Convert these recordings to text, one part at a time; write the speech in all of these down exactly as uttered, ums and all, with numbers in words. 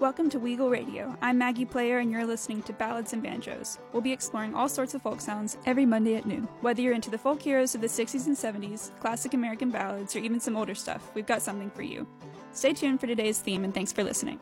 welcome to Weagle Radio. I'm Maggie Player, and you're listening to Ballads and Banjos. We'll be exploring all sorts of folk sounds every Monday at noon. Whether you're into the folk heroes of the sixties and seventies, classic American ballads, or even some older stuff, we've got something for you. Stay tuned for today's theme, and thanks for listening.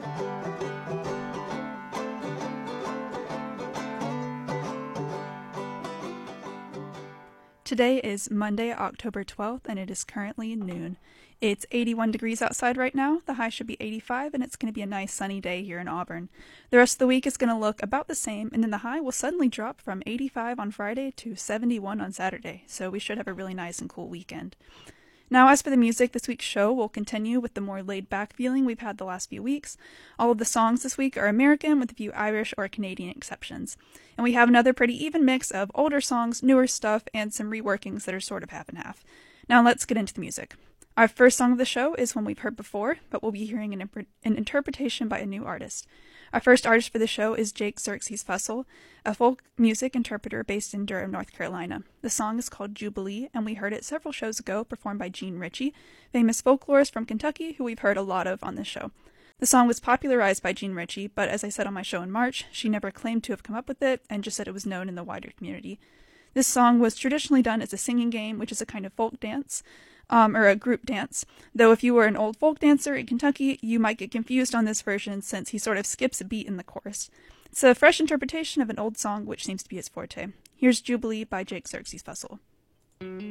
Today is Monday, October twelfth, and it is currently noon. It's eighty-one degrees outside right now, the high should be eighty-five, and it's going to be a nice sunny day here in Auburn. The rest of the week is going to look about the same, and then the high will suddenly drop from eighty-five on Friday to seventy-one on Saturday, so we should have a really nice and cool weekend. Now, as for the music, this week's show will continue with the more laid-back feeling we've had the last few weeks. All of the songs this week are American, with a few Irish or Canadian exceptions. And we have another pretty even mix of older songs, newer stuff, and some reworkings that are sort of half and half. Now let's get into the music. Our first song of the show is one we've heard before, but we'll be hearing an, imp- an interpretation by a new artist. Our first artist for the show is Jake Xerxes Fussell, a folk music interpreter based in Durham, North Carolina. The song is called Jubilee, and we heard it several shows ago, performed by Gene Ritchie, famous folklorist from Kentucky, who we've heard a lot of on this show. The song was popularized by Gene Ritchie, but as I said on my show in March, she never claimed to have come up with it, and just said it was known in the wider community. This song was traditionally done as a singing game, which is a kind of folk dance, um, or a group dance. Though if you were an old folk dancer in Kentucky, you might get confused on this version since he sort of skips a beat in the chorus. It's a fresh interpretation of an old song, which seems to be his forte. Here's Jubilee by Jake Xerxes Fussell.